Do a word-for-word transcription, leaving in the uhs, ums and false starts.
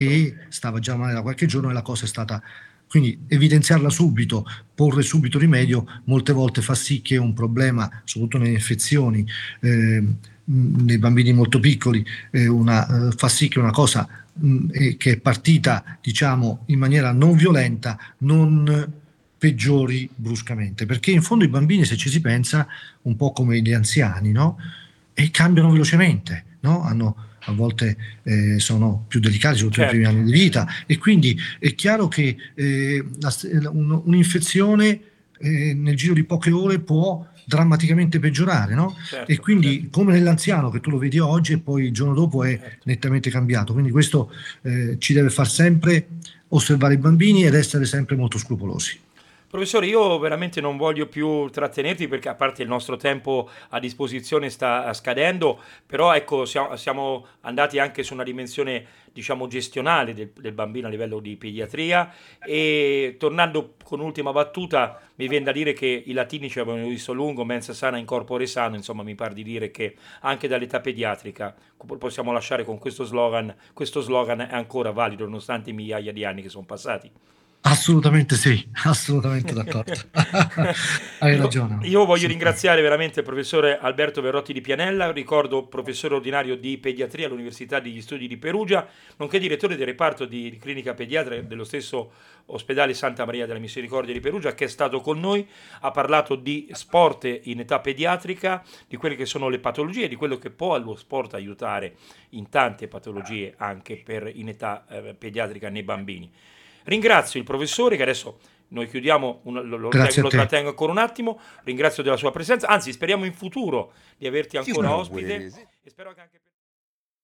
e stava già male da qualche giorno e la cosa è stata quindi evidenziarla subito, porre subito rimedio, molte volte fa sì che un problema, soprattutto nelle infezioni, ehm, mhmm, nei bambini molto piccoli, ehm, una uhm, fa sì che una cosa, mhmm, ehm, che è partita, diciamo, in maniera non violenta, non peggiori bruscamente. Perché in fondo i bambini, se ci si pensa, un po' come gli anziani, no, e cambiano velocemente, no, hanno a volte, ehm, sono più delicati, soprattutto nei primi Certo. anni di vita e quindi è chiaro che, ehm, la s l un un'infezione, ehm, nel giro di poche ore può drammaticamente peggiorare, no, e Certo, quindi certo. come nell'anziano che tu lo vedi oggi e poi il giorno dopo è Certo. nettamente cambiato. Quindi questo, ehm, ci deve far sempre osservare i bambini ed essere sempre molto scrupolosi. Professore, io veramente non voglio più trattenerti perché a parte il nostro tempo a disposizione sta scadendo, però ecco sia siamo andati anche su una dimensione, diciamo, gestionale del del bambino a livello di pediatria e tornando con un'ultima battuta, mi vien da dire che i latini ci avevano visto lungo, mens sana in corpore sano, insomma mi par di dire che anche dall'età pediatrica co possiamo lasciare con questo slogan questo slogan è ancora valido nonostante migliaia di anni che son passati. Assolutamente sì, assolutamente d'accordo. Hai Io ragione, io voglio assolutamente. ringraziare veramente il professore Alberto Verrotti di Pianella, ricordo professore ordinario di pediatria all'Università degli Studi di Perugia, nonché direttore del reparto di clinica pediatrica dello stesso ospedale Santa Maria della Misericordia di Perugia, che è stato con noi, ha parlato di sport in età pediatrica, di quelle che sono le patologie, di quello che può lo sport aiutare in tante patologie anche per in età eh, pediatrica nei bambini. Ringrazio il professore che adesso noi chiudiamo, un- lo, lo Grazie a lo te. trattengo ancora un attimo, ringrazio della sua presenza, anzi speriamo in futuro di averti Io ancora sono ospite ungherese. e spero che anche per